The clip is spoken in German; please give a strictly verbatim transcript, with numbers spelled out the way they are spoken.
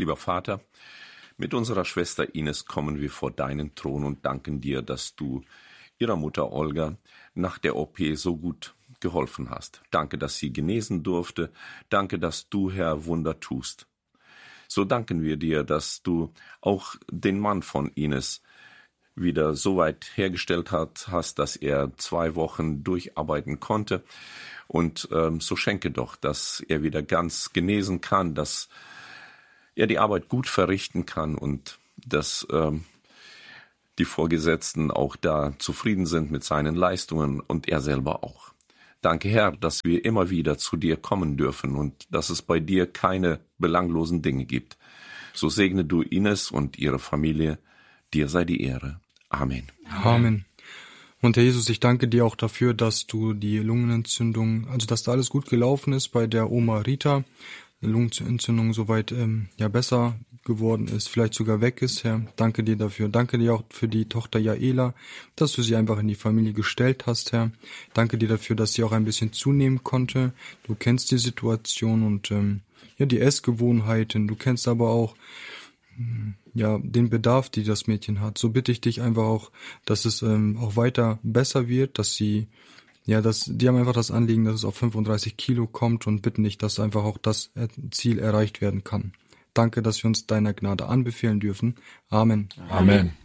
Lieber Vater, mit unserer Schwester Ines kommen wir vor deinen Thron und danken dir, dass du ihrer Mutter Olga nach der O P so gut geholfen hast. Danke, dass sie genesen durfte. Danke, dass du, Herr, Wunder tust. So danken wir dir, dass du auch den Mann von Ines wieder so weit hergestellt hat, hast, dass er zwei Wochen durcharbeiten konnte. Und ähm, so schenke doch, dass er wieder ganz genesen kann, dass er die Arbeit gut verrichten kann und dass ähm, die Vorgesetzten auch da zufrieden sind mit seinen Leistungen und er selber auch. Danke, Herr, dass wir immer wieder zu dir kommen dürfen und dass es bei dir keine belanglosen Dinge gibt. So segne du Ines und ihre Familie. Dir sei die Ehre. Amen. Amen. Und Herr Jesus, ich danke dir auch dafür, dass du die Lungenentzündung, also dass da alles gut gelaufen ist bei der Oma Rita, die Lungenentzündung soweit ähm, ja besser geworden ist, vielleicht sogar weg ist, Herr. Danke dir dafür. Danke dir auch für die Tochter Jaela, dass du sie einfach in die Familie gestellt hast, Herr. Danke dir dafür, dass sie auch ein bisschen zunehmen konnte. Du kennst die Situation und ähm, ja die Essgewohnheiten. Du kennst aber auch ja den Bedarf, die das Mädchen hat. So bitte ich dich einfach auch, dass es ähm, auch weiter besser wird, dass sie Ja, das, die haben einfach das Anliegen, dass es auf fünfunddreißig Kilo kommt und bitten dich, dass einfach auch das Ziel erreicht werden kann. Danke, dass wir uns deiner Gnade anbefehlen dürfen. Amen. Amen.